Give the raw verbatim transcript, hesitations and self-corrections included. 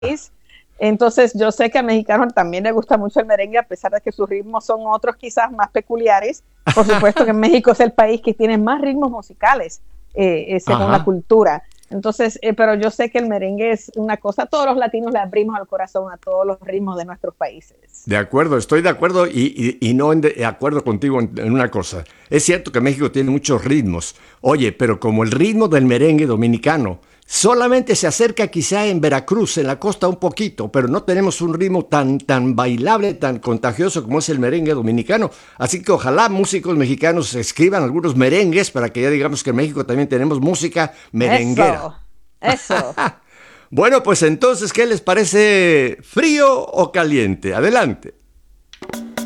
Entonces yo sé que a mexicanos también les gusta mucho el merengue, a pesar de que sus ritmos son otros quizás más peculiares. Por supuesto que México es el país que tiene más ritmos musicales, eh, eh, según la Ajá. cultura. Entonces, eh, pero yo sé que el merengue es una cosa, todos los latinos le abrimos al corazón a todos los ritmos de nuestros países. De acuerdo, estoy de acuerdo y, y, y no en de, de acuerdo contigo en, en una cosa. Es cierto que México tiene muchos ritmos. Oye, pero como el ritmo del merengue dominicano solamente se acerca quizá en Veracruz, en la costa un poquito, pero no tenemos un ritmo tan, tan bailable, tan contagioso como es el merengue dominicano. Así que ojalá músicos mexicanos escriban algunos merengues para que ya digamos que en México también tenemos música merenguera. Eso, eso. Bueno, pues entonces, ¿qué les parece? ¿Frío o caliente? Adelante.